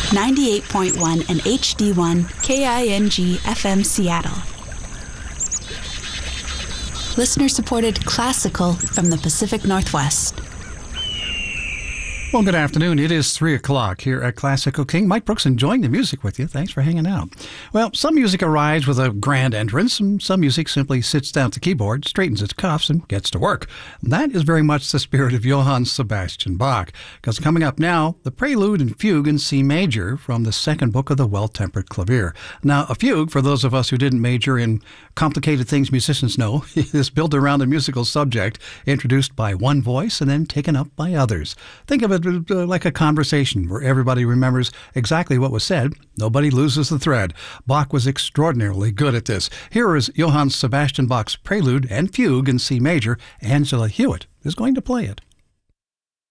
98.1 and HD1 KING FM Seattle. Listener-supported classical from the Pacific Northwest. Well, good afternoon. It is 3 o'clock here at Classical King. Mike Brooks enjoying the music with you. Thanks for hanging out. Well, some music arrives with a grand entrance, and some music simply sits down at the keyboard, straightens its cuffs, and gets to work. And that is very much the spirit of Johann Sebastian Bach. Because coming up now, the Prelude and Fugue in C major from the second book of the Well-Tempered Clavier. Now, a fugue, for those of us who didn't major in complicated things musicians know, is built around a musical subject, introduced by one voice and then taken up by others. Think of it like a conversation where everybody remembers exactly what was said. Nobody loses the thread. Bach was extraordinarily good at this. Here is Johann Sebastian Bach's Prelude and Fugue in C major. Angela Hewitt is going to play it.